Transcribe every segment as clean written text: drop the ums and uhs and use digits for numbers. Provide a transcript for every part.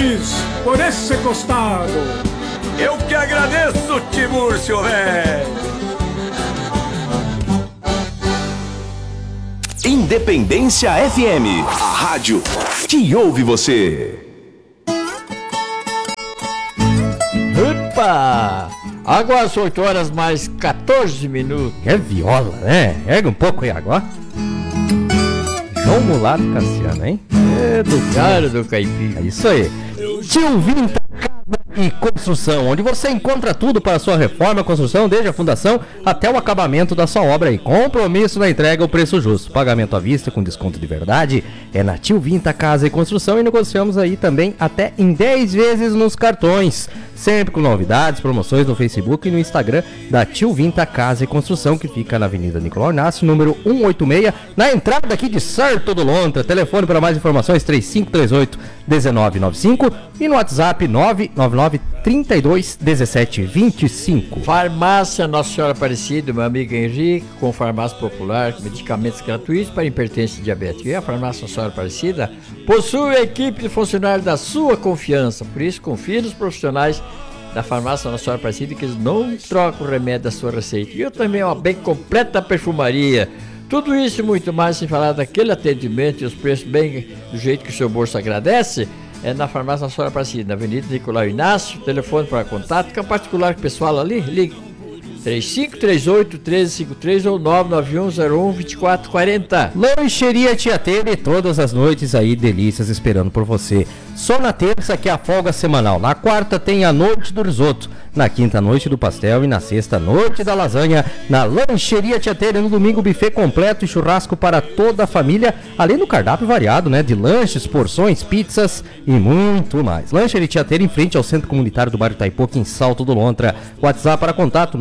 feliz por esse costado. Eu que agradeço, Timúrcio, velho. Independência FM, a rádio que ouve você. Opa! Agora são 8 horas mais 14 minutos. É viola, né? Ergue um pouco aí agora. João Mulato Cassiano, hein? É do cara do caipira. É isso aí. Tio Vinta Casa e Construção, onde você encontra tudo para a sua reforma, construção, desde a fundação até o acabamento da sua obra. E compromisso na entrega, o preço justo. Pagamento à vista com desconto de verdade é na Tio Vinta Casa e Construção, e negociamos aí também até em 10 vezes nos cartões. Sempre com novidades, promoções no Facebook e no Instagram da Tio Vinta Casa e Construção, que fica na Avenida Nicolau Inácio, número 186, na entrada aqui de Sarto do Lontra. Telefone para mais informações 3538-1995 e no WhatsApp 999-32-1725. Farmácia Nossa Senhora Aparecida, meu amigo Henrique, com farmácia popular, medicamentos gratuitos para hipertensão e diabetes. E a Farmácia Nossa Senhora Aparecida possui a equipe de funcionários da sua confiança, por isso confie nos profissionais da Farmácia Nossa Senhora Aparecida, que eles não trocam o remédio da sua receita. E eu também, uma bem completa perfumaria. Tudo isso e muito mais, sem falar daquele atendimento e os preços bem do jeito que o seu bolso agradece, é na Farmácia Nossa Senhora Aparecida, na Avenida Nicolau Inácio. Telefone para contato, que é particular com o pessoal ali, ligue 3538-1353 ou 99101-2440. Lancheria Tia Tere, todas as noites aí, delícias esperando por você. Só na terça que é a folga semanal. Na quarta tem a noite do risoto. Na quinta, noite do pastel. E na sexta, noite da lasanha. Na Lancheria Tia Tere. No domingo, buffet completo e churrasco para toda a família. Além do cardápio variado, né? De lanches, porções, pizzas e muito mais. Lancheria Tia Tere, em frente ao Centro Comunitário do bairro Itaipoca, em Salto do Lontra. WhatsApp para contato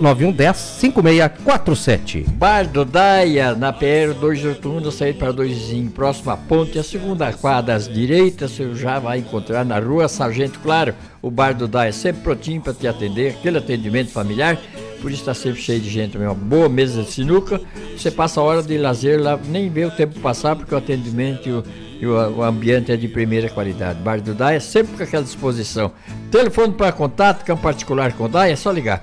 99110-5647. Bar do Daia, na PR 281, na saída para 2, próximo à ponte. A segunda quadra à direita, você já vai encontrar na rua Sargento Claro. O Bar do Daia sempre prontinho para te atender, aquele atendimento familiar. Por isso está sempre cheio de gente também, uma boa mesa de sinuca. Você passa a hora de lazer lá, nem vê o tempo passar, porque o atendimento e o ambiente é de primeira qualidade. Bar do Daia sempre com aquela disposição. Telefone para contato, que é um particular com o Daia, é só ligar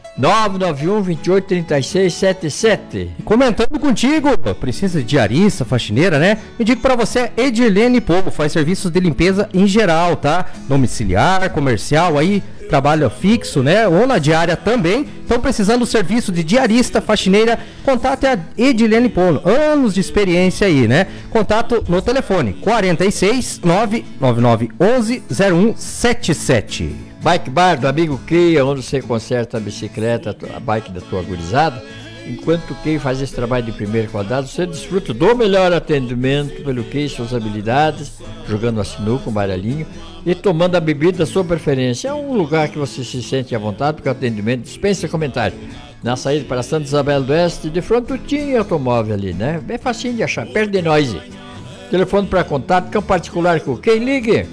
991-28-3677. Comentando contigo, precisa de diarista, faxineira, né? Eu digo pra você, Edilene Povo faz serviços de limpeza em geral, tá? Domiciliar, comercial, aí trabalho fixo, né? Ou na diária também. Estão precisando do serviço de diarista, faxineira, contato é a Edilene Povo. Anos de experiência aí, né? Contato no telefone 46 999 11 0177. Bike Bar do amigo Keia, onde você conserta a bicicleta, a bike da tua gurizada. Enquanto o Keia faz esse trabalho de primeira qualidade, você desfruta do melhor atendimento pelo Keia, suas habilidades, jogando a sinuca, um baralhinho e tomando a bebida da sua preferência. É um lugar que você se sente à vontade, porque o atendimento dispensa comentário. Na saída para Santa Isabel do Oeste, de frente do Tinha Automóvel ali, né? Bem facinho de achar, perto de nós. Telefone para contato, que é um particular com quem ligue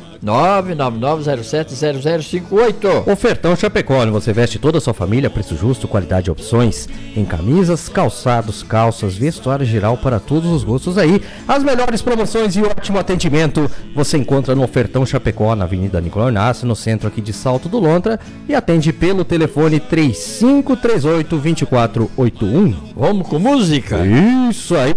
999070058. Ofertão Chapecó, onde você veste toda a sua família, preço justo, qualidade e opções em camisas, calçados, calças, vestuário geral para todos os gostos aí. As melhores promoções e ótimo atendimento você encontra no Ofertão Chapecó, na Avenida Nicolau Inácio, no centro aqui de Salto do Lontra, e atende pelo telefone 3538-2481. Vamos com música? Isso aí.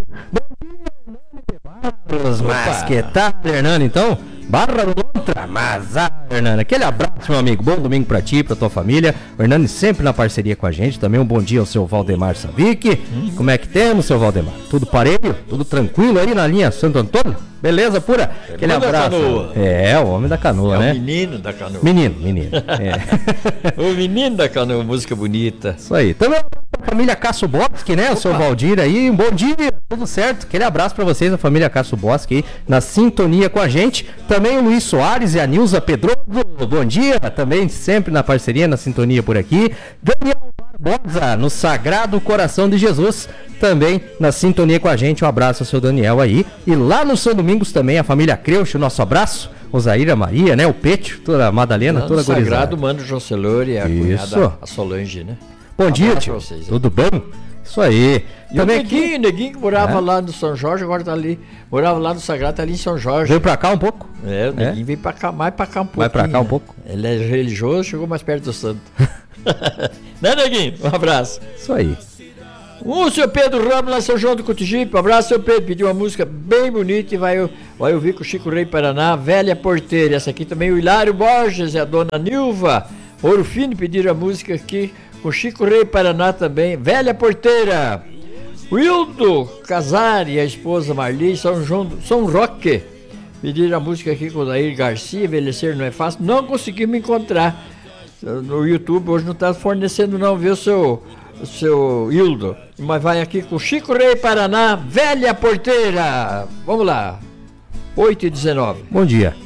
Mas que tal, Hernando, então? Barra do Lontra, Mazar, Hernani. Aquele abraço, meu amigo. Bom domingo pra ti, pra tua família. O Hernani sempre na parceria com a gente. Também um bom dia ao seu Valdemar Savic. Como é que temos, seu Valdemar? Tudo parelho? Tudo tranquilo aí na linha Santo Antônio? Beleza pura? Aquele abraço. É, o homem da canoa, né? O menino da canoa. Menino. É. O menino da canoa, música bonita. Isso aí. Também a família Casso Bosque, né? Opa. O seu Valdir aí, um bom dia, tudo certo? Aquele abraço pra vocês, a família Casso Bosque aí, na sintonia com a gente. Também o Luiz Soares e a Nilza Pedroso, bom dia. Também sempre na parceria, na sintonia por aqui. Daniel Barbosa, no Sagrado Coração de Jesus, também na sintonia com a gente. Um abraço ao seu Daniel aí. E lá no São Domingos também, a família Creuch, o nosso abraço. Osaíra Maria, né? O Pêtio, toda a Madalena, toda a gurizada. Sagrado Mano Jocelor e a cunhada a Solange, né? Bom dia, tio. Tudo bom? Isso aí. E o Neguinho que morava lá no São Jorge, agora tá ali. Morava lá no Sagrado, tá ali em São Jorge. Veio pra cá um pouco? O Neguinho veio pra cá, mais pra cá um pouco. Vai pra cá um pouco? Ele é religioso, chegou mais perto do santo. Né, Neguinho? Um abraço. Isso aí. O seu Pedro Ramos lá em São João do Cotigipe. Um abraço, seu Pedro. Pediu uma música bem bonita e vai ouvir com o Chico Rei Paraná, Velha Porteira. Essa aqui também o Hilário Borges e a dona Nilva Ouro Fino pediram a música aqui com o Chico Rei Paraná também, Velha Porteira. O Hildo Casari e a esposa Marli São Roque pediram a música aqui com o Dair Garcia, Envelhecer Não É Fácil. Não consegui me encontrar no YouTube, hoje não está fornecendo não, viu, seu Hildo? Mas vai aqui com Chico Rei Paraná, Velha Porteira. Vamos lá, 8h19. Bom dia.